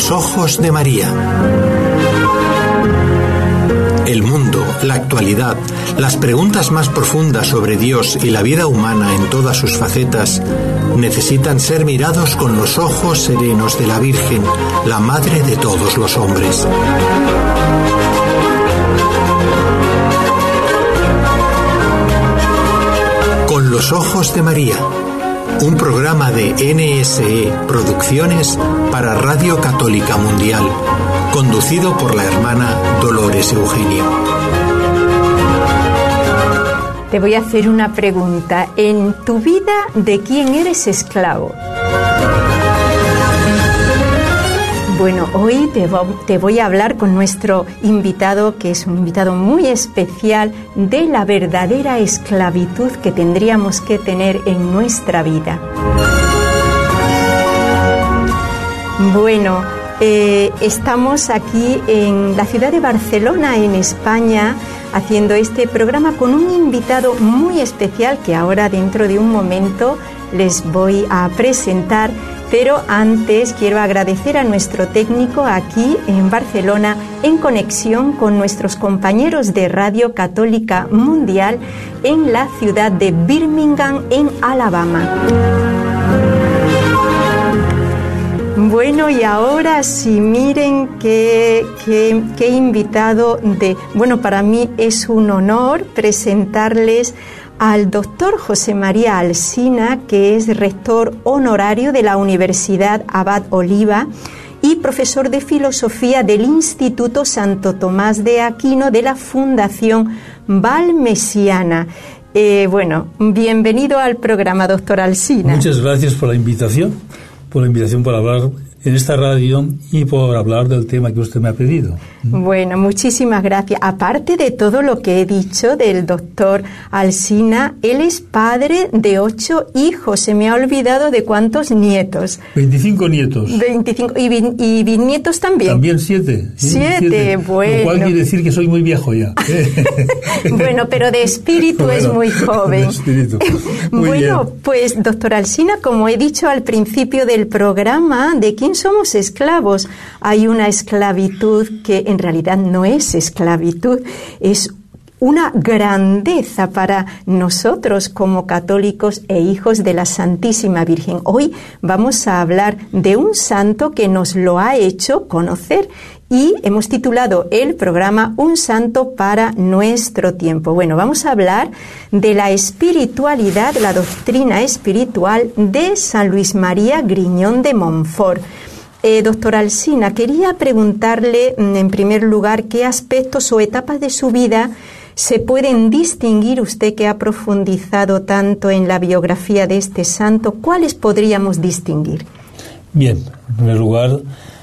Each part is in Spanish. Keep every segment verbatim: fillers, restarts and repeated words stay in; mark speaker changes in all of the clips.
Speaker 1: los ojos de María. El mundo, la actualidad, las preguntas más profundas sobre Dios y la vida humana en todas sus facetas necesitan ser mirados con los ojos serenos de la Virgen, la Madre de todos los hombres. Con los ojos de María, un programa de N S E Producciones para Radio Católica Mundial, conducido por la hermana Dolores Eugenio.
Speaker 2: Te voy a hacer una pregunta. En tu vida, ¿de quién eres esclavo? Bueno, hoy te, te voy a hablar con nuestro invitado, que es un invitado muy especial, de la verdadera esclavitud que tendríamos que tener en nuestra vida. Bueno, eh, estamos aquí en la ciudad de Barcelona, en España, haciendo este programa con un invitado muy especial que ahora dentro de un momento les voy a presentar. Pero antes quiero agradecer a nuestro técnico aquí en Barcelona, en conexión con nuestros compañeros de Radio Católica Mundial en la ciudad de Birmingham, en Alabama. Bueno, y ahora sí, miren qué, qué, qué invitado de... Bueno, para mí es un honor presentarles al doctor José María Alsina, que es rector honorario de la Universidad Abad Oliba y profesor de filosofía del Instituto Santo Tomás de Aquino de la Fundación Valmesiana. Eh, bueno, bienvenido al programa, doctor Alsina.
Speaker 3: Muchas gracias por la invitación, por la invitación para hablar en esta radio y por hablar del tema que usted me ha pedido.
Speaker 2: Bueno, muchísimas gracias. Aparte de todo lo que he dicho del doctor Alsina, él es padre de ocho hijos. Se me ha olvidado de cuántos nietos.
Speaker 3: veinticinco nietos.
Speaker 2: veinticinco. ¿Y, bin, y bisnietos también?
Speaker 3: También siete.
Speaker 2: Siete, siete, bueno.
Speaker 3: Lo cual quiere decir que soy muy viejo ya.
Speaker 2: Bueno, pero de espíritu bueno, es muy joven.
Speaker 3: De espíritu. Muy
Speaker 2: bueno,
Speaker 3: bien.
Speaker 2: Pues, doctor Alsina, como he dicho al principio del programa, ¿de quién somos esclavos? Hay una esclavitud que en realidad no es esclavitud, es una grandeza para nosotros como católicos e hijos de la Santísima Virgen. Hoy vamos a hablar de un santo que nos lo ha hecho conocer y hemos titulado el programa Un santo para nuestro tiempo. Bueno, vamos a hablar de la espiritualidad, la doctrina espiritual de San Luis María Griñón de Montfort. Eh, doctor Alsina, quería preguntarle en primer lugar qué aspectos o etapas de su vida se pueden distinguir, usted que ha profundizado tanto en la biografía de este santo, ¿cuáles podríamos distinguir?
Speaker 3: Bien, en primer lugar,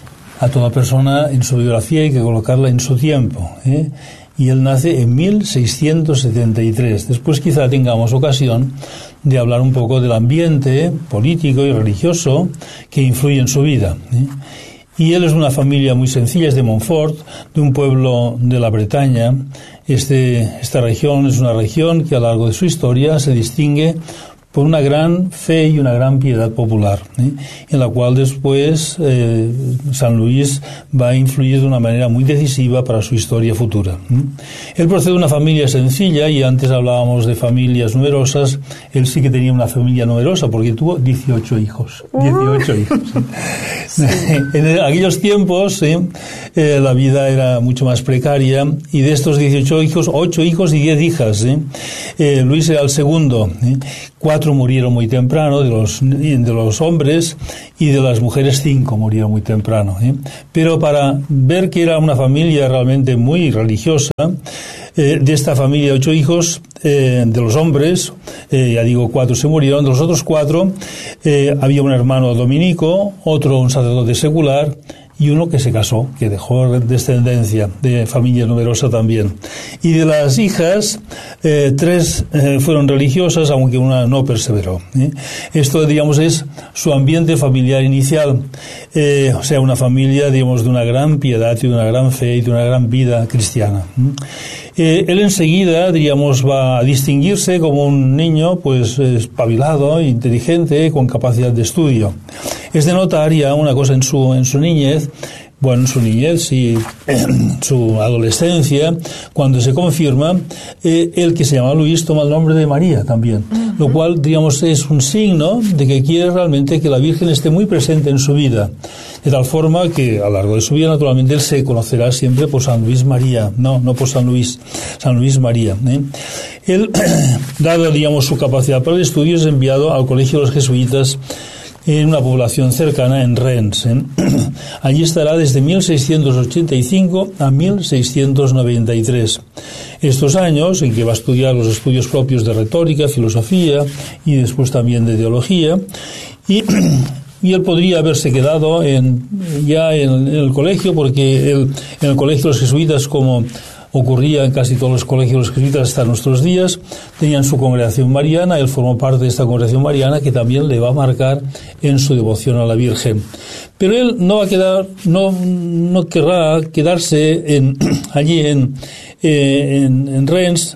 Speaker 3: a toda persona en su biografía hay que colocarla en su tiempo, ¿eh? Y él nace en mil seiscientos setenta y tres. Después quizá tengamos ocasión de hablar un poco del ambiente político y religioso que influye en su vida, ¿eh? Y él es de una familia muy sencilla, es de Montfort, de un pueblo de la Bretaña. Este, esta región es una región que a lo largo de su historia se distingue por una gran fe y una gran piedad popular, ¿eh? En la cual después eh, San Luis va a influir de una manera muy decisiva para su historia futura, ¿eh? Él procede de una familia sencilla, y antes hablábamos de familias numerosas. Él sí que tenía una familia numerosa porque tuvo dieciocho hijos. dieciocho hijos. Sí. En aquellos tiempos ¿eh? Eh, la vida era mucho más precaria, y de estos dieciocho hijos, ocho hijos y diez hijas. ¿eh? Eh, Luis era el segundo. ¿eh? Cuatro murieron muy temprano de los, de los hombres, y de las mujeres cinco murieron muy temprano. ¿eh? Pero para ver que era una familia realmente muy religiosa, eh, de esta familia de ocho hijos, eh, de los hombres, eh, ya digo, cuatro se murieron. De los otros cuatro eh, había un hermano dominico, otro un sacerdote secular, y uno que se casó, que dejó descendencia de familia numerosa también. Y de las hijas, eh, tres eh, fueron religiosas, aunque una no perseveró. ¿eh? Esto, digamos, es su ambiente familiar inicial. Eh, o sea, una familia, digamos, de una gran piedad y de una gran fe y de una gran vida cristiana. Eh, él enseguida, diríamos, va a distinguirse como un niño, pues, espabilado, inteligente, con capacidad de estudio. Es de notar ya una cosa en su, en su niñez, niñez, bueno, su niñez y su adolescencia, cuando se confirma, eh, el que se llama Luis toma el nombre de María también, uh-huh. Lo cual, digamos, es un signo de que quiere realmente que la Virgen esté muy presente en su vida, de tal forma que a lo largo de su vida, naturalmente, él se conocerá siempre por San Luis María, no, no por San Luis, San Luis María. ¿eh? Él, dado, digamos, su capacidad para el estudio, es enviado al Colegio de los Jesuitas en una población cercana en Rennes. ¿eh? Allí estará desde mil seiscientos ochenta y cinco a mil seiscientos noventa y tres. Estos años en que va a estudiar los estudios propios de retórica, filosofía y después también de teología, y, y él podría haberse quedado en, ya en, en el colegio, porque él, en el Colegio de los Jesuitas, como ocurría en casi todos los colegios de los jesuitas hasta nuestros días, tenían su congregación mariana. Él formó parte de esta congregación mariana, que también le va a marcar en su devoción a la Virgen. Pero él no va a quedar, no, no querrá quedarse en, allí en, eh, en, en Rennes,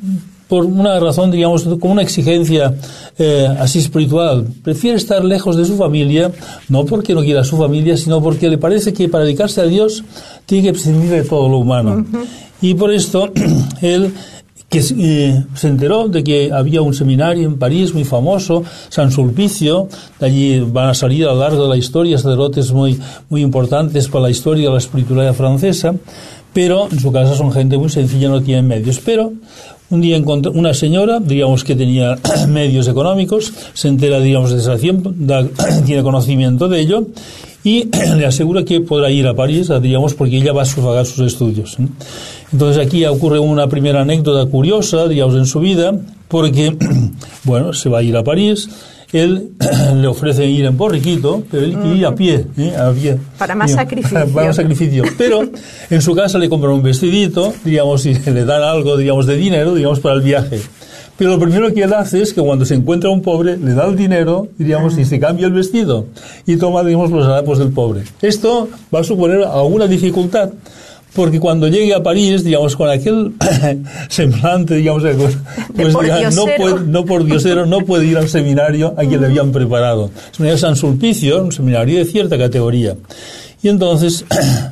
Speaker 3: por una razón, digamos, como una exigencia eh, así espiritual. Prefiere estar lejos de su familia, no porque no quiera a su familia, sino porque le parece que para dedicarse a Dios tiene que prescindir de todo lo humano. Uh-huh. Y por esto, él, que eh, se enteró de que había un seminario en París muy famoso, San Sulpicio. De allí van a salir a lo largo de la historia sacerdotes muy, muy importantes para la historia de la espiritualidad francesa, pero en su casa son gente muy sencilla, no tienen medios. Pero un día encontró una señora, digamos, que tenía medios económicos, se entera, digamos, de esa tiempo, da, tiene conocimiento de ello, y le asegura que podrá ir a París, digamos, porque ella va a sufragar sus estudios. Entonces aquí ocurre una primera anécdota curiosa, digamos, en su vida, porque, bueno, se va a ir a París. Él le ofrece ir en borriquito, pero él quiere ir a pie, ¿eh? a pie.
Speaker 2: Para más sacrificio.
Speaker 3: Para más sacrificio. Pero en su casa le compran un vestidito, digamos, y le dan algo, digamos, de dinero, digamos, para el viaje. Pero lo primero que él hace es que cuando se encuentra un pobre, le da el dinero, digamos, y se cambia el vestido y toma, digamos, los harapos del pobre. Esto va a suponer alguna dificultad, porque cuando llegue a París, digamos, con aquel semblante, digamos, pues diga, no, puede, no por diosero, no puede ir al seminario a quien le habían preparado. El seminario de San Sulpicio, un seminario de cierta categoría. Y entonces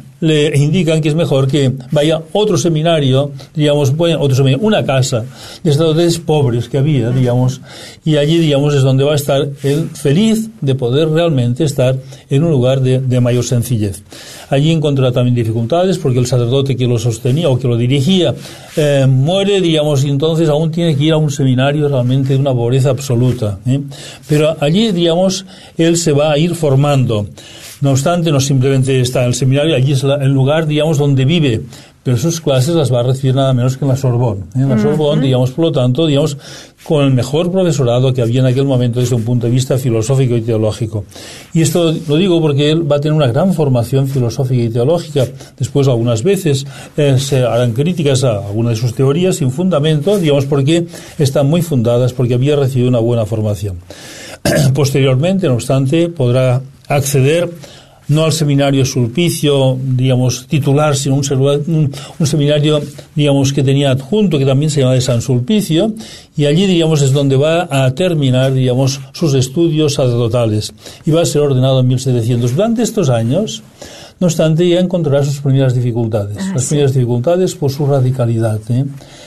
Speaker 3: le indican que es mejor que vaya otro seminario, digamos, bueno, otro seminario, una casa de sacerdotes pobres que había, digamos, y allí, digamos, es donde va a estar él feliz de poder realmente estar en un lugar de, de mayor sencillez. Allí encontrará también dificultades, porque el sacerdote que lo sostenía o que lo dirigía eh, muere, digamos, y entonces aún tiene que ir a un seminario realmente de una pobreza absoluta, ¿eh? Pero allí, digamos, él se va a ir formando. No obstante, no simplemente está en el seminario, allí es la, el lugar, digamos, donde vive, pero sus clases las va a recibir nada menos que en la Sorbonne. En la Sorbonne, digamos, por lo tanto, digamos, con el mejor profesorado que había en aquel momento desde un punto de vista filosófico y teológico. Y esto lo digo porque él va a tener una gran formación filosófica y teológica. Después, algunas veces, eh, se harán críticas a algunas de sus teorías sin fundamento, digamos, porque están muy fundadas, porque había recibido una buena formación. Posteriormente, no obstante, podrá acceder no al seminario Sulpicio, digamos, titular, sino un, un, un seminario, digamos, que tenía adjunto, que también se llama de San Sulpicio, y allí, digamos, es donde va a terminar, digamos, sus estudios sacerdotales, y va a ser ordenado en mil setecientos. Durante estos años, no obstante, ya encontrará sus primeras dificultades, ah, las sí. primeras dificultades por su radicalidad, ¿eh?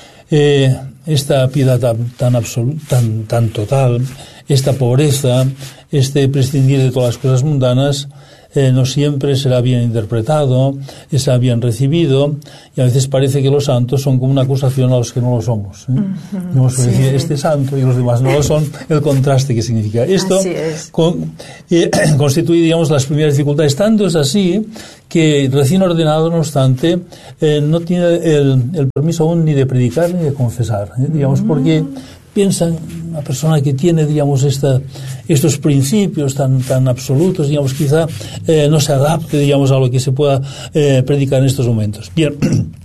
Speaker 3: Eh, esta piedad tan, tan, absoluta, tan, tan total, esta pobreza, este prescindir de todas las cosas mundanas, eh, no siempre será bien interpretado, será bien recibido, y a veces parece que los santos son como una acusación a los que no lo somos, ¿eh? Uh-huh. Vamos a decir, sí. Este santo y los demás no lo son, el contraste que significa. Esto con, eh, constituye, digamos, las primeras dificultades. Tanto es así que recién ordenado, no obstante, eh, no tiene el, el permiso aún ni de predicar ni de confesar, ¿eh? digamos, porque piensan, una persona que tiene, digamos, esta, estos principios tan, tan absolutos, digamos, quizá eh, no se adapte, digamos, a lo que se pueda eh, predicar en estos momentos. Bien,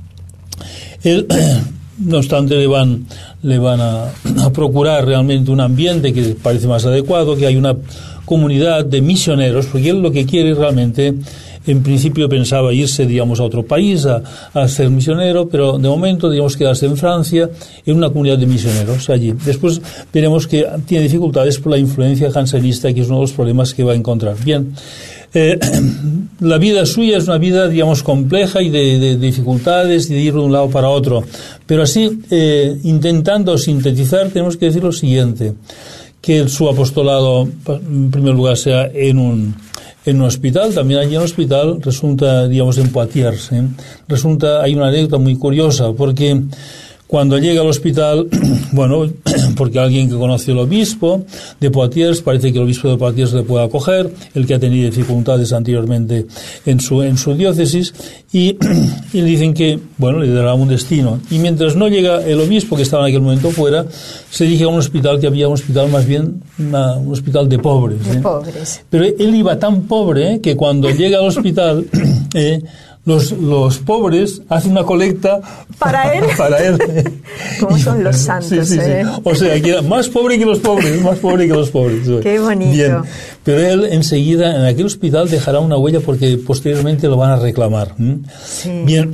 Speaker 3: él, no obstante, le van, le van a, a procurar realmente un ambiente que parece más adecuado, que hay una comunidad de misioneros, porque él lo que quiere realmente, en principio pensaba irse, digamos, a otro país a, a ser misionero, pero de momento, digamos, quedarse en Francia en una comunidad de misioneros allí. Después veremos que tiene dificultades por la influencia jansenista, que es uno de los problemas que va a encontrar. Bien, Eh, la vida suya es una vida, digamos, compleja y de, de, de dificultades y de ir de un lado para otro. Pero así, eh, intentando sintetizar, tenemos que decir lo siguiente, que su apostolado, en primer lugar, sea en un, en un hospital. También allí en el hospital resulta, digamos, en Poitiers, ¿eh? Resulta, hay una anécdota muy curiosa, porque cuando llega al hospital, bueno, porque alguien que conoce al obispo de Poitiers, parece que el obispo de Poitiers le puede acoger, el que ha tenido dificultades anteriormente en su, en su diócesis, y, y le dicen que, bueno, le dará un destino. Y mientras no llega el obispo, que estaba en aquel momento fuera, se dirige a un hospital que había un hospital más bien, una, un hospital de pobres.
Speaker 2: De
Speaker 3: ¿eh?
Speaker 2: pobres.
Speaker 3: Pero él iba tan pobre que cuando llega al hospital, eh, Los, los pobres hacen una colecta
Speaker 2: para él.
Speaker 3: Para él.
Speaker 2: ¿Cómo son los santos?
Speaker 3: Sí, sí, sí.
Speaker 2: ¿eh?
Speaker 3: O sea, que era más pobre que los pobres, más pobre que los pobres.
Speaker 2: Qué bonito.
Speaker 3: Bien. Pero él enseguida en aquel hospital dejará una huella porque posteriormente lo van a reclamar. ¿Mm?
Speaker 2: Sí.
Speaker 3: Bien.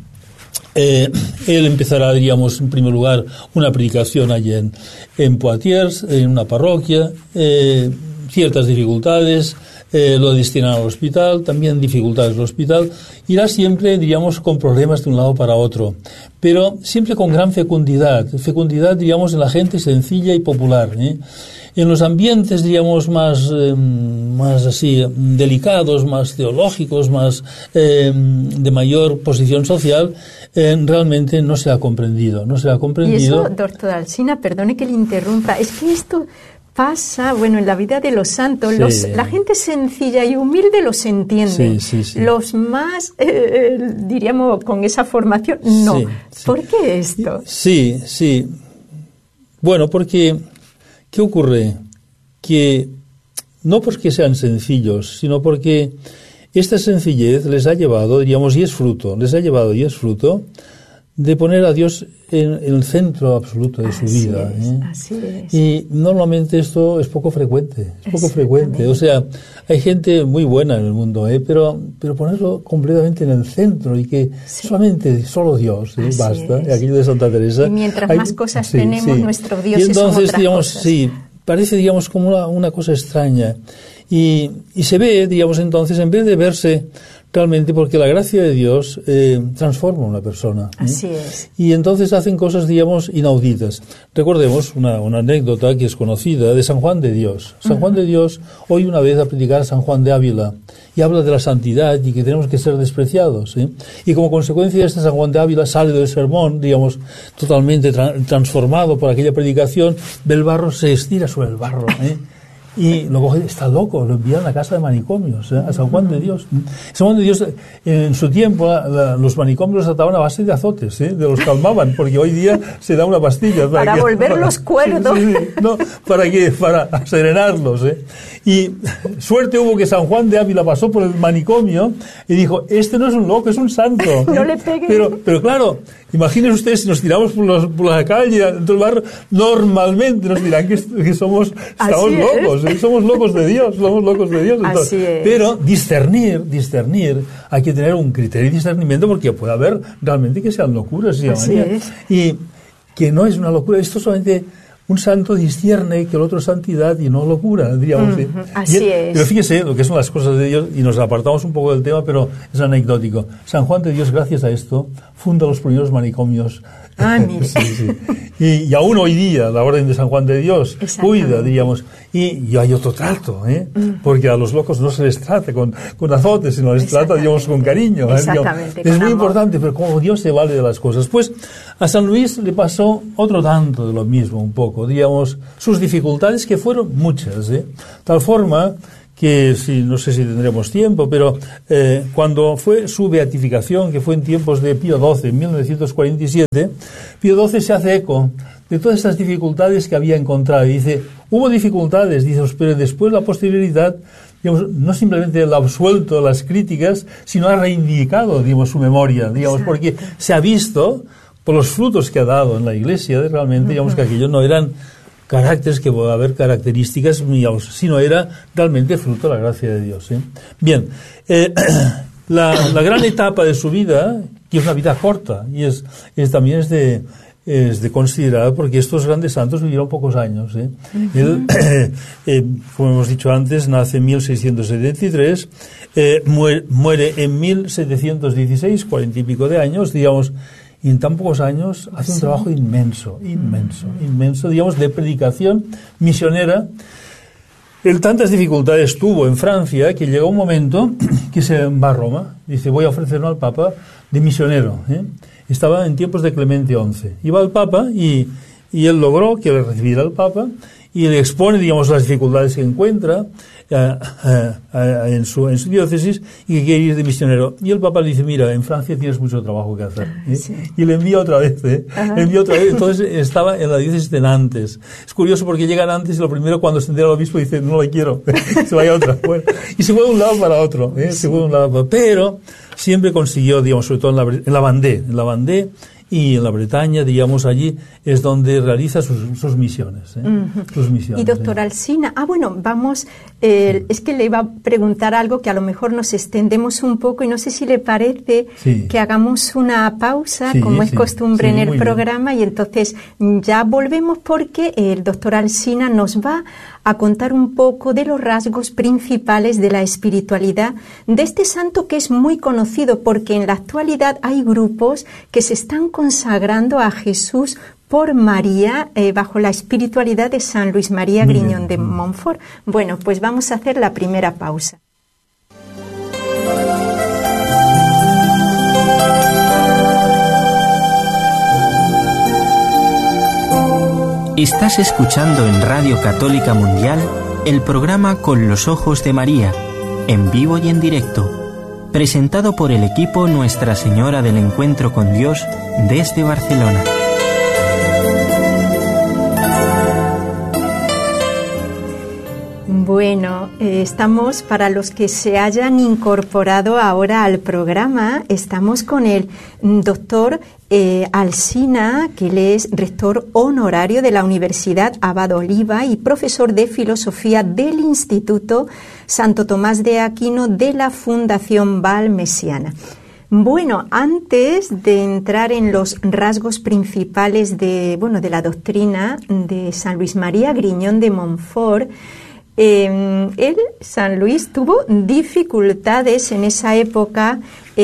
Speaker 3: Eh, él empezará, diríamos, en primer lugar, una predicación allí en, en Poitiers, en una parroquia, eh, ciertas dificultades. Eh, lo destinan al hospital, también dificultades del hospital, irá siempre, diríamos, con problemas de un lado para otro, pero siempre con gran fecundidad, fecundidad, diríamos, en la gente sencilla y popular, ¿eh? En los ambientes, diríamos, más, eh, más así, delicados, más teológicos, más eh, de mayor posición social, eh, realmente no se ha comprendido, no se ha comprendido.
Speaker 2: Y eso, doctor Alsina, perdone que le interrumpa, es que esto pasa, bueno, en la vida de los santos,
Speaker 3: sí.
Speaker 2: los, la gente sencilla y humilde los entiende.
Speaker 3: Sí, sí, sí.
Speaker 2: Los más, eh, diríamos, con esa formación, no.
Speaker 3: Sí, sí.
Speaker 2: ¿Por qué esto?
Speaker 3: Sí, sí. Bueno, porque, ¿qué ocurre? Que no porque sean sencillos, sino porque esta sencillez les ha llevado, diríamos, y es fruto, les ha llevado y es fruto de poner a Dios en, en el centro absoluto de su
Speaker 2: así
Speaker 3: vida.
Speaker 2: Es,
Speaker 3: ¿eh?
Speaker 2: Así es.
Speaker 3: Y normalmente esto es poco frecuente, es poco frecuente. O sea, hay gente muy buena en el mundo, ¿eh? pero, pero ponerlo completamente en el centro y que sí. solamente, solo Dios, ¿eh? basta. Es. Aquello de Santa Teresa.
Speaker 2: Y mientras hay, más cosas
Speaker 3: sí,
Speaker 2: tenemos,
Speaker 3: sí.
Speaker 2: nuestro Dios
Speaker 3: y entonces,
Speaker 2: es otras
Speaker 3: digamos,
Speaker 2: cosas.
Speaker 3: Sí, parece, digamos, como una, una cosa extraña. Y, y se ve, digamos, entonces, en vez de verse realmente, porque la gracia de Dios eh, transforma a una persona. ¿eh?
Speaker 2: Así es.
Speaker 3: Y entonces hacen cosas, digamos, inauditas. Recordemos una, una anécdota que es conocida de San Juan de Dios. San uh-huh. Juan de Dios, hoy una vez a predicar a San Juan de Ávila, y habla de la santidad y que tenemos que ser despreciados. ¿eh? Y como consecuencia de este San Juan de Ávila sale del sermón, digamos, totalmente tra- transformado por aquella predicación, del barro se estira sobre el barro, ¿eh? Y lo coge, está loco, lo envían a la casa de manicomios, ¿eh? a San Juan de Dios. San Juan de Dios, en su tiempo, la, la, los manicomios los trataban a base de azotes, ¿eh? de los calmaban, porque hoy día se da una pastilla.
Speaker 2: Para, para que, volverlos para, cuerdos.
Speaker 3: Sí, sí, sí, no, para, que, para serenarlos. ¿eh? Y suerte hubo que San Juan de Ávila pasó por el manicomio y dijo, este no es un loco, es un santo.
Speaker 2: No le pegue.
Speaker 3: Pero, pero claro, imaginen ustedes si nos tiramos por, los, por la calle, dentro del barrio, normalmente nos dirán que, que somos, estamos locos. ¿eh? Somos locos de Dios, somos locos de Dios. Entonces,
Speaker 2: Así es.
Speaker 3: Pero discernir, discernir, hay que tener un criterio de discernimiento porque puede haber realmente que sean locuras. ¿sí?
Speaker 2: Así es.
Speaker 3: Y que no es una locura, esto solamente un santo discierne que el otro es santidad y no locura, diríamos.
Speaker 2: Mm,
Speaker 3: ¿sí?
Speaker 2: así
Speaker 3: y,
Speaker 2: es.
Speaker 3: Pero fíjese lo que son las cosas de Dios y nos apartamos un poco del tema, pero es anecdótico. San Juan de Dios, gracias a esto, funda los primeros manicomios.
Speaker 2: Ah, mire.
Speaker 3: sí, sí. Y, y aún hoy día la Orden de San Juan de Dios cuida, diríamos, y, y hay otro trato, ¿eh? Mm. Porque a los locos no se les trata con, con azotes, sino les trata, digamos, con cariño.
Speaker 2: Exactamente.
Speaker 3: ¿eh? Es muy amor. Importante, pero como Dios se vale de las cosas. Pues a San Luis le pasó otro tanto de lo mismo, un poco, digamos, sus dificultades que fueron muchas, ¿eh? Tal forma que si, no sé si tendremos tiempo, pero eh, cuando fue su beatificación, que fue en tiempos de Pío doce, en mil novecientos cuarenta y siete, Pío doce se hace eco de todas estas dificultades que había encontrado. Y dice, hubo dificultades, dice, pero después la posterioridad, digamos, no simplemente la ha absuelto las críticas, sino ha reivindicado, digamos, su memoria, digamos, porque se ha visto, por los frutos que ha dado en la Iglesia, realmente, digamos, que aquellos no eran caracteres, que puede haber características, sino era realmente fruto de la gracia de Dios. ¿eh? Bien, eh, la, la gran etapa de su vida, que es una vida corta, y es, es también es de, es de considerar, porque estos grandes santos vivieron pocos años. ¿eh? Uh-huh. Él, eh, eh, como hemos dicho antes, nace en mil seiscientos setenta y tres, eh, muere, muere en mil setecientos dieciséis, cuarenta y pico de años, digamos, y en tan pocos años hace un trabajo inmenso, inmenso, inmenso, digamos, de predicación misionera. Él tantas dificultades tuvo en Francia que llegó un momento que se va a Roma, dice, voy a ofrecerme al Papa de misionero. ¿eh? Estaba en tiempos de Clemente once. Iba al Papa y, y él logró que le recibiera el Papa y le expone, digamos, las dificultades que encuentra uh, uh, uh, en, su, en su diócesis y que quiere ir de misionero. Y el Papa le dice, mira, en Francia tienes mucho trabajo que hacer. ¿eh? Sí. Y le envía otra vez. ¿eh? Le envía otra vez. Entonces estaba en la diócesis de Nantes. Es curioso porque llegan antes y lo primero cuando se entera el obispo dice, no la quiero, se vaya a otra. Bueno, y se fue de un lado para otro. ¿eh? Se fue de un lado para otro. Pero siempre consiguió, digamos, sobre todo en la, en la Vendée, en la Vendée, y en la Bretaña, digamos, allí es donde realiza sus, sus misiones. ¿eh? Uh-huh. Sus misiones.
Speaker 2: Y doctor
Speaker 3: ¿eh?
Speaker 2: Alsina, ah, bueno, vamos, eh, es que le iba a preguntar algo que a lo mejor nos extendemos un poco y no sé si le parece sí. que hagamos una pausa, sí, como es sí. costumbre sí, en el programa, bien. Y entonces ya volvemos porque el doctor Alsina nos va a contar un poco de los rasgos principales de la espiritualidad de este santo que es muy conocido porque en la actualidad hay grupos que se están consagrando a Jesús por María eh, bajo la espiritualidad de San Luis María Griñón de Montfort. Bueno, pues vamos a hacer la primera pausa.
Speaker 4: Estás escuchando en Radio Católica Mundial el programa Con los Ojos de María, en vivo y en directo, presentado por el equipo Nuestra Señora del Encuentro con Dios desde Barcelona.
Speaker 2: Bueno, eh, estamos, para los que se hayan incorporado ahora al programa, estamos con el doctor eh, Alsina, que él es rector honorario de la Universidad Abad Oliba y profesor de filosofía del Instituto Santo Tomás de Aquino de la Fundación Valmesiana. Bueno, antes de entrar en los rasgos principales de, bueno, de la doctrina de San Luis María Griñón de Montfort, Eh, él, San Luis, tuvo dificultades en esa época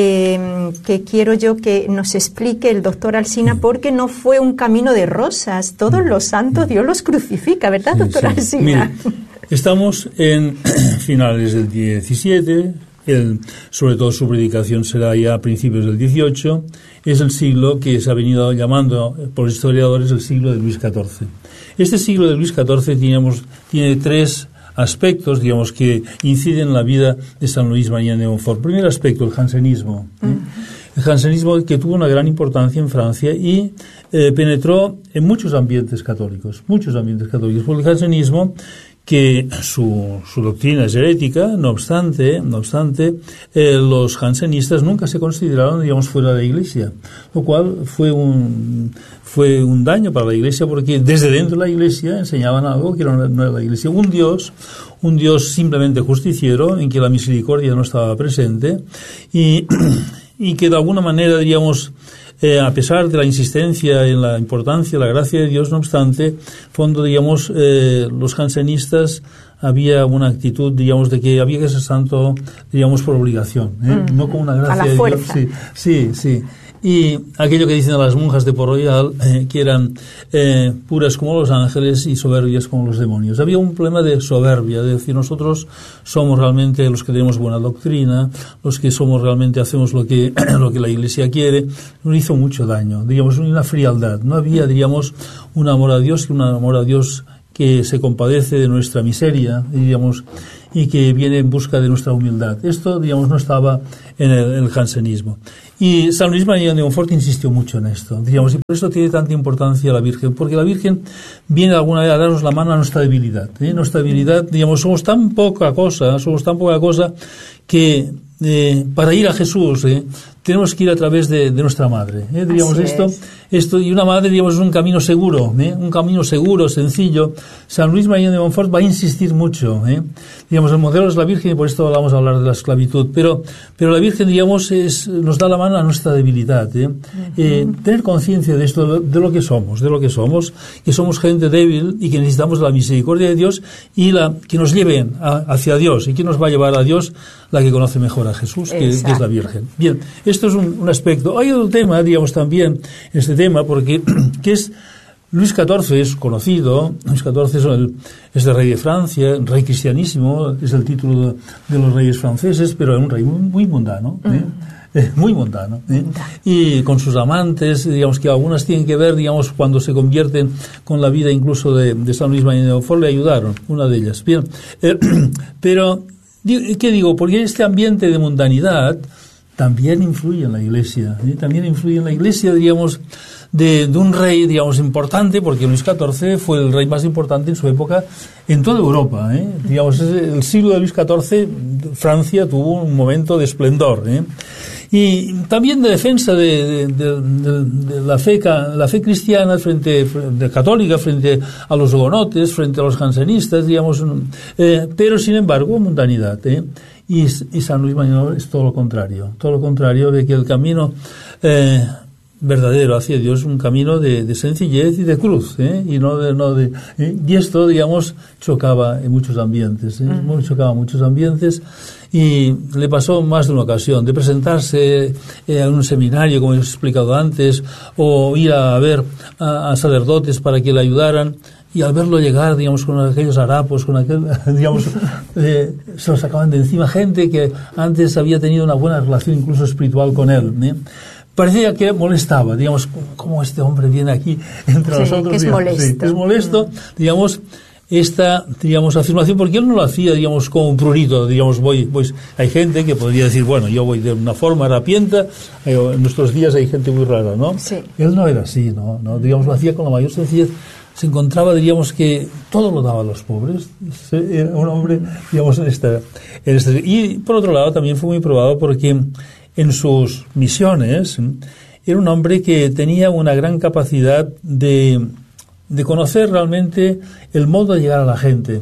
Speaker 2: eh, que quiero yo que nos explique el doctor Alsina, porque no fue un camino de rosas. Todos los santos Dios los crucifica, ¿verdad, sí, doctor sí. Alsina?
Speaker 3: Mire, estamos en finales del diecisiete, el, sobre todo su predicación será ya a principios del dieciocho, es el siglo que se ha venido llamando por los historiadores el siglo de Luis catorce. Este siglo de Luis catorce teníamos, tiene tres aspectos, digamos, que inciden en la vida de San Luis María de Montfort. El primer aspecto, el jansenismo. ¿eh? Uh-huh. El jansenismo que tuvo una gran importancia en Francia y eh, penetró en muchos ambientes católicos, muchos ambientes católicos. Porque el jansenismo, que su, su doctrina es herética, no obstante, no obstante eh, los jansenistas nunca se consideraron, digamos, fuera de la Iglesia, lo cual fue un fue un daño para la Iglesia, porque desde dentro de la Iglesia enseñaban algo que no era la Iglesia, un Dios, un Dios simplemente justiciero, en que la misericordia no estaba presente y, y que de alguna manera, diríamos, Eh, a pesar de la insistencia en la importancia, la gracia de Dios, no obstante, fondo, digamos, eh, los jansenistas había una actitud, digamos, de que había que ser santo, digamos, por obligación, ¿eh? Mm. No como una gracia
Speaker 2: a la
Speaker 3: de
Speaker 2: fuerza.
Speaker 3: Dios. Sí, sí, sí. Y aquello que dicen las monjas de Port-Royal, eh, que eran eh, puras como los ángeles y soberbias como los demonios. Había un problema de soberbia, de decir, nosotros somos realmente los que tenemos buena doctrina, los que somos realmente hacemos lo que lo que la Iglesia quiere. Nos hizo mucho daño, digamos, una frialdad. No había, diríamos, un amor a Dios, y un amor a Dios que se compadece de nuestra miseria, digamos, y que viene en busca de nuestra humildad. Esto, digamos, no estaba en el, el jansenismo. Y San Luis María de Montfort insistió mucho en esto, digamos, y por eso tiene tanta importancia la Virgen, porque la Virgen viene de alguna manera a darnos la mano a nuestra debilidad. ¿eh? Nuestra debilidad, digamos, somos tan poca cosa, somos tan poca cosa que eh, para ir a Jesús eh, tenemos que ir a través de, de nuestra madre. ¿eh? Digamos, esto esto, y una madre, digamos, es un camino seguro, ¿eh? Un camino seguro, sencillo. San Luis María de Montfort va a insistir mucho, ¿eh? Digamos, el modelo es la Virgen, y por esto vamos a hablar de la esclavitud, pero, pero la Virgen, digamos, es, nos da la mano a nuestra debilidad, ¿eh? Uh-huh. Eh, tener conciencia de esto, de lo que somos, de lo que somos, que somos gente débil y que necesitamos la misericordia de Dios y la que nos lleve a, hacia Dios. ¿Y quién nos va a llevar a Dios? La que conoce mejor a Jesús, que, que es la Virgen. Bien, esto es un, un aspecto. Hay otro tema, digamos, también, este tema, porque que es Luis catorce es conocido. Luis catorce es el, es el rey de Francia, rey cristianísimo, es el título de, de los reyes franceses, pero es un rey muy, muy mundano, ¿eh? Mm. Eh, muy mundano, ¿eh? Y con sus amantes, digamos que algunas tienen que ver, digamos, cuando se convierten con la vida incluso de, de San Luis María de Montfort, le ayudaron, una de ellas. Bien, eh, pero ¿qué digo? Porque este ambiente de mundanidad también influye en la Iglesia, ¿eh? También influye en la Iglesia, digamos, de, de un rey, digamos, importante, porque Luis catorce fue el rey más importante en su época en toda Europa, ¿eh? Digamos, el siglo de Luis catorce, Francia tuvo un momento de esplendor, ¿eh? Y también de defensa de, de, de, de, de la fe la fe cristiana frente de católica frente a los hugonotes, frente a los jansenistas, digamos, eh, pero sin embargo mundanidad, ¿eh? y, y San Luis María es todo lo contrario, todo lo contrario, de que el camino eh, verdadero hacia Dios es un camino de, de sencillez y de cruz, ¿eh? y no de, no de ¿eh? y esto, digamos, chocaba en muchos ambientes, ¿eh? Uh-huh. chocaba en muchos ambientes. Y le pasó más de una ocasión de presentarse en un seminario, como he explicado antes, o ir a ver a, a sacerdotes para que le ayudaran, y al verlo llegar, digamos, con aquellos harapos, con aquel, digamos, eh, se lo sacaban de encima gente que antes había tenido una buena relación incluso espiritual con él, ¿eh? Parecía que molestaba, digamos, cómo este hombre viene aquí entre
Speaker 2: sí,
Speaker 3: nosotros.
Speaker 2: Que es
Speaker 3: digamos,
Speaker 2: molesto.
Speaker 3: Sí, que es molesto, digamos, esta, digamos, afirmación, porque él no lo hacía, digamos, como un prurito, digamos, voy, voy, hay gente que podría decir, bueno, yo voy de una forma harapienta, en nuestros días hay gente muy rara, ¿no?
Speaker 2: Sí.
Speaker 3: Él no era así, ¿no? ¿no? Digamos, lo hacía con la mayor sencillez, se encontraba, diríamos, que todo lo daba a los pobres, era un hombre, digamos, en esta, en esta, y por otro lado también fue muy probado porque en sus misiones era un hombre que tenía una gran capacidad de de conocer realmente el modo de llegar a la gente.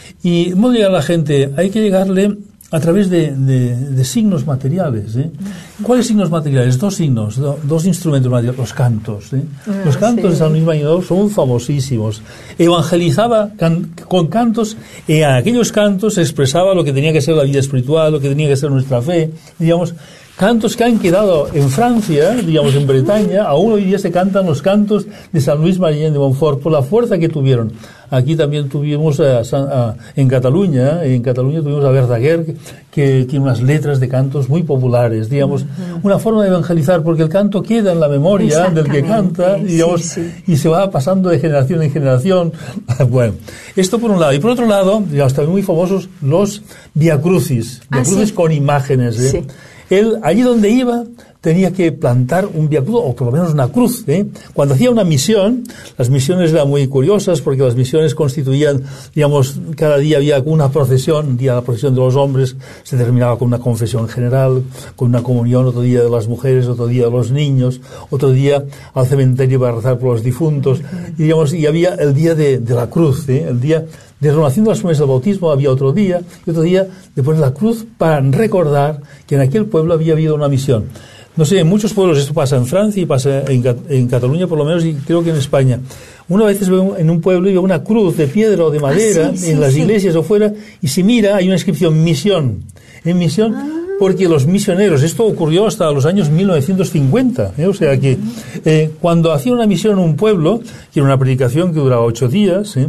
Speaker 3: Y el modo de llegar a la gente hay que llegarle a través de, de, de signos materiales, ¿eh? ¿Cuáles signos materiales? Dos signos, do, dos instrumentos materiales, los cantos, ¿eh? Los cantos sí. de San Luis María son famosísimos. Evangelizaba can, con cantos, y a aquellos cantos expresaba lo que tenía que ser la vida espiritual, lo que tenía que ser nuestra fe, digamos. Cantos que han quedado en Francia, digamos en Bretaña, aún hoy día se cantan los cantos de San Luis María de Montfort por la fuerza que tuvieron. Aquí también tuvimos a, a, en Cataluña, en Cataluña tuvimos a Verdaguer, que, que tiene unas letras de cantos muy populares, digamos, uh-huh. una forma de evangelizar, porque el canto queda en la memoria del que canta, digamos, sí, sí. y se va pasando de generación en generación. Bueno, esto por un lado. Y por otro lado, digamos, también muy famosos los viacrucis, viacrucis ah, sí. con imágenes, ¿eh? Sí. Él, allí donde iba, tenía que plantar un viacrucis, o por lo menos una cruz, ¿eh? Cuando hacía una misión, las misiones eran muy curiosas, porque las misiones constituían, digamos, cada día había una procesión, un día la procesión de los hombres se terminaba con una confesión general, con una comunión, otro día de las mujeres, otro día de los niños, otro día al cementerio para rezar por los difuntos, y, digamos, y había el día de, de la cruz, ¿eh? El día de renovación de las promesas del bautismo había otro día, y otro día de poner la cruz para recordar que en aquel pueblo había habido una misión. No sé, en muchos pueblos esto pasa en Francia y pasa en, en Cataluña por lo menos, y creo que en España. Una vez veo en un pueblo y veo una cruz de piedra o de madera ah, sí, sí, en las sí. iglesias o fuera, y si mira hay una inscripción misión, en misión, ah. porque los misioneros, esto ocurrió hasta los años mil novecientos cincuenta, ¿eh? O sea que eh, cuando hacían una misión en un pueblo, que era una predicación que duraba ocho días, ¿eh?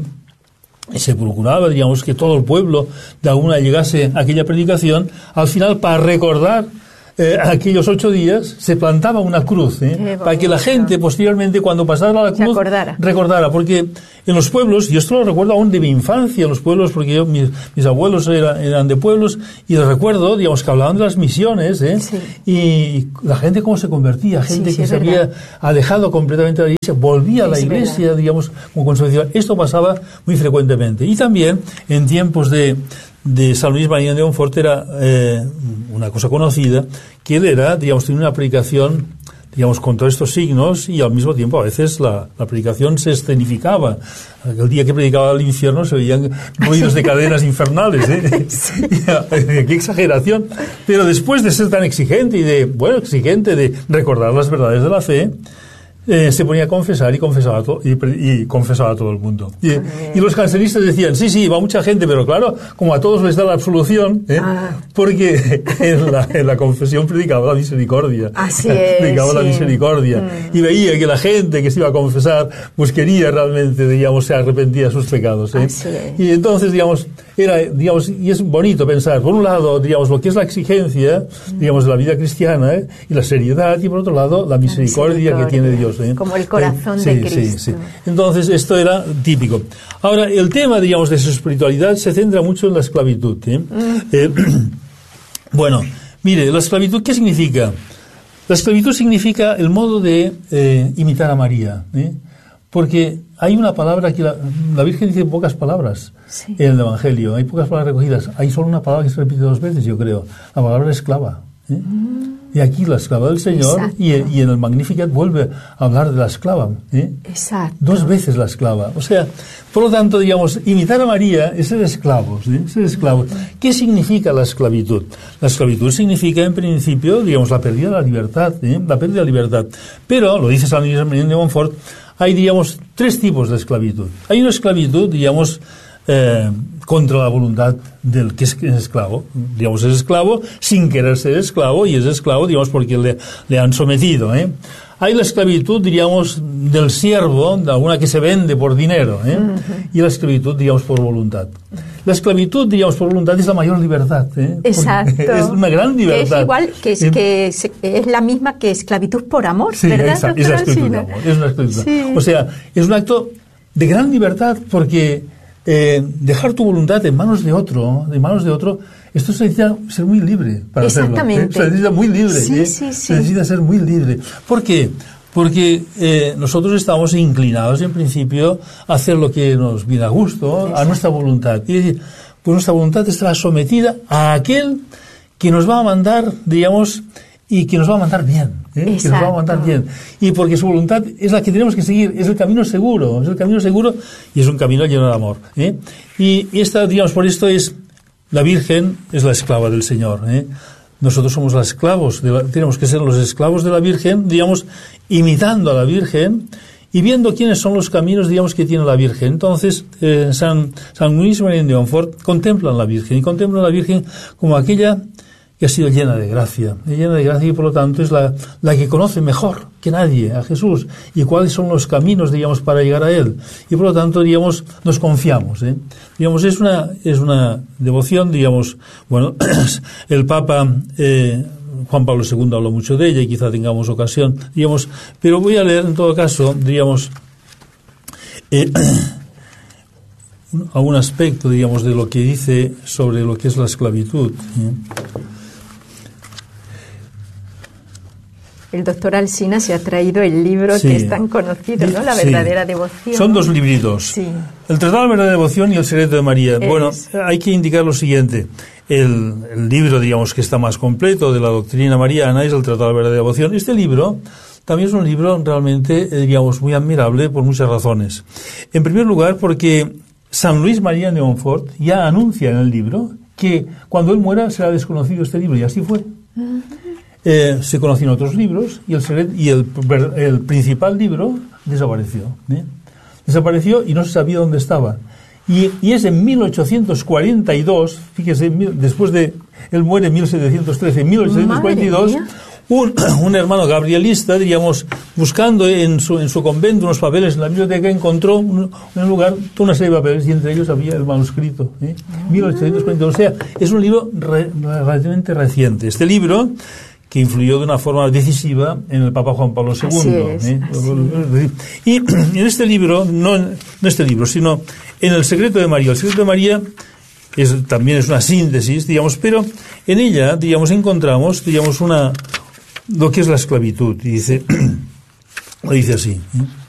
Speaker 3: y se procuraba, digamos, que todo el pueblo de alguna llegase a aquella predicación, al final, para recordar eh, aquellos ocho días, se plantaba una cruz, ¿eh? para que la gente, posteriormente, cuando pasara la cruz, recordara, porque en los pueblos, y esto lo recuerdo aún de mi infancia, en los pueblos, porque yo, mis, mis abuelos eran, eran de pueblos, y recuerdo, digamos, que hablaban de las misiones, ¿eh? sí. y la gente cómo se convertía, gente sí, sí, que se verdad. había alejado completamente de la iglesia, volvía a la iglesia, verdad. digamos, como consecuencia. Esto pasaba muy frecuentemente. Y también, en tiempos de, de San Luis María de Montfort, era eh, una cosa conocida, que él era, digamos, tenía una predicación, digamos, con todos estos signos, y al mismo tiempo a veces la, la predicación se escenificaba. El día que predicaba al infierno se veían ruidos de cadenas infernales, ¿eh? Sí. Qué exageración. Pero después de ser tan exigente y de, bueno, exigente de recordar las verdades de la fe, Eh, se ponía a confesar y confesaba, to- y, y confesaba a todo el mundo. Y, y los jansenistas decían, sí, sí, va mucha gente, pero claro, como a todos les da la absolución, ¿eh? ah. porque en la, en la confesión predicaba la misericordia.
Speaker 2: Así es.
Speaker 3: predicaba
Speaker 2: sí.
Speaker 3: la misericordia. Mm. Y veía que la gente que se iba a confesar, pues quería realmente, digamos, se arrepentía de sus pecados. ¿eh?
Speaker 2: Así es.
Speaker 3: Y entonces, digamos, era, digamos, y es bonito pensar, por un lado, digamos, lo que es la exigencia, mm. digamos, de la vida cristiana, ¿eh? y la seriedad, y por otro lado, la misericordia, la misericordia. que tiene Dios. ¿eh?
Speaker 2: Como el corazón
Speaker 3: eh,
Speaker 2: de
Speaker 3: sí,
Speaker 2: Cristo.
Speaker 3: Sí, sí. Entonces, esto era típico. Ahora, el tema, digamos, de su espiritualidad se centra mucho en la esclavitud. ¿eh? Mm. Eh, bueno, mire, la esclavitud, ¿qué significa? La esclavitud significa el modo de eh, imitar a María, ¿eh? Porque hay una palabra que la, la Virgen dice pocas palabras sí. en el Evangelio, hay pocas palabras recogidas, hay solo una palabra que se repite dos veces, yo creo, la palabra esclava. ¿eh? Mm. Y aquí la esclava del Señor y, y en el Magnificat vuelve a hablar de la esclava. ¿eh?
Speaker 2: Exacto.
Speaker 3: Dos veces la esclava. O sea, por lo tanto, digamos, imitar a María es ser esclavos. ¿eh? Ser esclavos. ¿Qué significa la esclavitud? La esclavitud significa, en principio, digamos, la pérdida de la libertad. ¿eh? La pérdida de la libertad. Pero, lo dice San Luis María de Montfort, hay, digamos, tres tipos de esclavitud. Hay una esclavitud, digamos, Eh, contra la voluntad del que es, que es esclavo. Digamos, es esclavo sin querer ser esclavo y es esclavo, digamos, porque le, le han sometido. ¿eh? Hay la esclavitud, diríamos, del siervo, de alguna que se vende por dinero, ¿eh? Uh-huh. y la esclavitud, digamos, por voluntad. La esclavitud, digamos, por voluntad es la mayor libertad. ¿eh?
Speaker 2: Exacto.
Speaker 3: Es una gran libertad.
Speaker 2: Que es igual, que es, eh, que es, es la misma que esclavitud por amor,
Speaker 3: sí,
Speaker 2: ¿verdad?
Speaker 3: Esa, es la esclavitud de amor. Es una esclavitud. Sí. O sea, es un acto de gran libertad porque Eh, dejar tu voluntad en manos de otro, en manos de otro, esto se necesita ser muy libre para hacerlo.
Speaker 2: Exactamente.
Speaker 3: ¿eh? Se necesita muy libre.
Speaker 2: Sí,
Speaker 3: ¿eh?
Speaker 2: sí, sí.
Speaker 3: Se necesita ser muy libre. ¿Por qué? Porque eh, nosotros estamos inclinados, en principio, a hacer lo que nos viene a gusto, Exacto. a nuestra voluntad. Y decir, pues nuestra voluntad estará sometida a aquel que nos va a mandar, digamos, y que nos va a mandar bien. ¿eh? Que nos va a mandar bien. Y porque su voluntad es la que tenemos que seguir, es el camino seguro, es el camino seguro y es un camino lleno de amor. ¿eh? Y, y esta, digamos, por esto es, la Virgen es la esclava del Señor. ¿eh? Nosotros somos los esclavos, de la, tenemos que ser los esclavos de la Virgen, digamos, imitando a la Virgen y viendo quiénes son los caminos, digamos, que tiene la Virgen. Entonces, eh, San, San Luis María de Montfort contempla a la Virgen y contempla a la Virgen como aquella que ha sido llena de gracia, llena de gracia y por lo tanto es la, la que conoce mejor que nadie a Jesús y cuáles son los caminos, digamos, para llegar a Él. Y por lo tanto, digamos, nos confiamos. ¿eh? Digamos, es una, es una devoción, digamos, bueno, el Papa eh, Juan Pablo segundo habló mucho de ella y quizá tengamos ocasión, digamos, pero voy a leer en todo caso, digamos, eh, algún aspecto, digamos, de lo que dice sobre lo que es la esclavitud. ¿eh?
Speaker 2: El doctor Alsina se ha traído el libro sí. que es tan conocido, ¿no? La verdadera sí. devoción.
Speaker 3: Son dos libritos. Sí. El Tratado de la Verdadera Devoción y El Secreto de María. Es. Bueno, hay que indicar lo siguiente. El, el libro, digamos, que está más completo de la doctrina mariana es el Tratado de la Verdadera Devoción. Este libro también es un libro realmente, digamos, muy admirable por muchas razones. En primer lugar, porque San Luis María de Montfort ya anuncia en el libro que cuando él muera será desconocido este libro, y así fue. Uh-huh. Eh, se conocían otros libros y el, y el, el principal libro desapareció. ¿eh? Desapareció y no se sabía dónde estaba. Y, y es en mil ochocientos cuarenta y dos, fíjese, después de, él muere en mil setecientos trece, en mil ochocientos cuarenta y dos, un, un hermano gabrielista, digamos, buscando en su, en su convento unos papeles en la biblioteca, encontró un, en un lugar toda una serie de papeles y entre ellos había el manuscrito. ¿eh? mil ochocientos cuarenta y dos, o sea, es un libro re, relativamente reciente. Este libro que influyó de una forma decisiva en el Papa Juan Pablo segundo.
Speaker 2: Así es,
Speaker 3: ¿eh?
Speaker 2: así
Speaker 3: Y en este libro, no en este libro, sino en El Secreto de María. El Secreto de María es, también es una síntesis, digamos, pero en ella, digamos, encontramos, digamos, una, lo que es la esclavitud. Y dice, lo dice así. ¿eh?